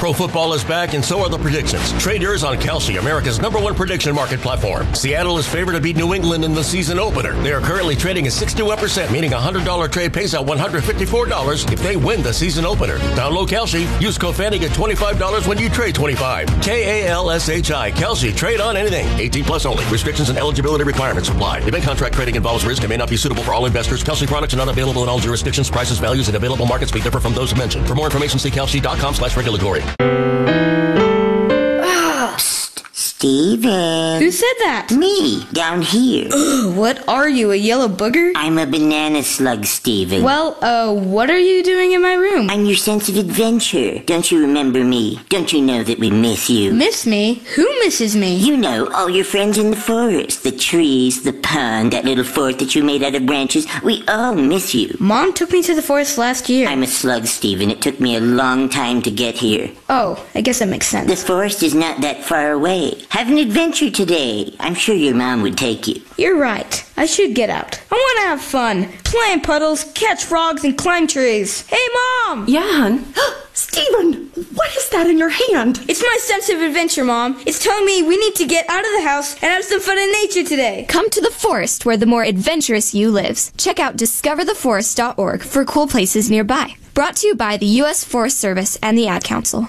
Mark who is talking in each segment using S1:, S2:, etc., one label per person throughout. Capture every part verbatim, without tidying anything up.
S1: Pro football is back, and so are the predictions. Trade yours on Kalshi, America's number one prediction market platform. Seattle is favored to beat New England in the season opener. They are currently trading at sixty-one percent, meaning a one hundred dollars trade pays out one hundred fifty-four dollars if they win the season opener. Download Kalshi. Use code Fanny, get twenty-five dollars when you trade twenty-five. K A L S H I. Kalshi. Trade on anything. eighteen plus only. Restrictions and eligibility requirements apply. Event contract trading involves risk and may not be suitable for all investors. Kalshi products are not available in all jurisdictions. Prices, values, and available markets may differ from those mentioned. For more information, see kalshi.com slash regulatory.
S2: Steven.
S3: Who said that?
S2: Me, down here.
S3: Ugh, what are you, a yellow booger?
S2: I'm a banana slug, Steven.
S3: Well, uh, what are you doing in my room?
S2: I'm your sense of adventure. Don't you remember me? Don't you know that we miss you?
S3: Miss me? Who misses me?
S2: You know, all your friends in the forest. The trees, the pond, that little fort that you made out of branches. We all miss you.
S3: Mom took me to the forest last year.
S2: I'm a slug, Steven. It took me a long time to get here.
S3: Oh, I guess that makes sense.
S2: The forest is not that far away. Have an adventure today. I'm sure your mom would take you.
S3: You're right. I should get out. I want to have fun. Play in puddles, catch frogs, and climb trees. Hey, Mom!
S4: Yeah, hon? Steven, what is that in your hand?
S3: It's my sense of adventure, Mom. It's telling me we need to get out of the house and have some fun in nature today.
S5: Come to the forest where the more adventurous you lives. Check out discover the forest dot org for cool places nearby. Brought to you by the U S Forest Service and the Ad Council.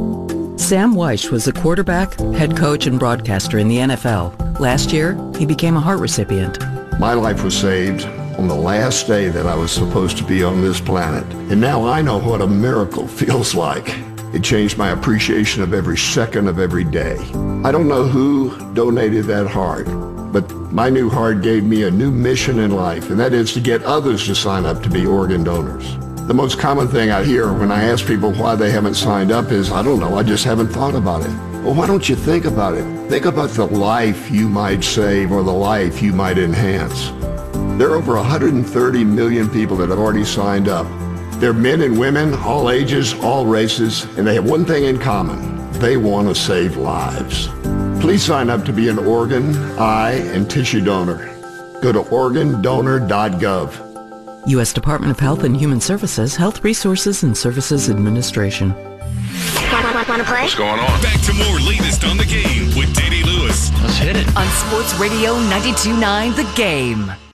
S6: Sam Weish was a quarterback, head coach, and broadcaster in the N F L. Last year, he became a heart recipient.
S7: My life was saved on the last day that I was supposed to be on this planet. And now I know what a miracle feels like. It changed my appreciation of every second of every day. I don't know who donated that heart, but my new heart gave me a new mission in life, and that is to get others to sign up to be organ donors. The most common thing I hear when I ask people why they haven't signed up is, I don't know, I just haven't thought about it. Well, why don't you think about it? Think about the life you might save or the life you might enhance. There are over one hundred thirty million people that have already signed up. They're men and women, all ages, all races, and they have one thing in common. They want to save lives. Please sign up to be an organ, eye, and tissue donor. Go to organ donor dot gov.
S6: U S Department of Health and Human Services, Health Resources and Services Administration.
S8: Want to play?
S9: What's going on?
S8: Back to more latest on the game with Danny Lewis.
S9: Let's hit it.
S10: On Sports Radio ninety-two point nine The Game.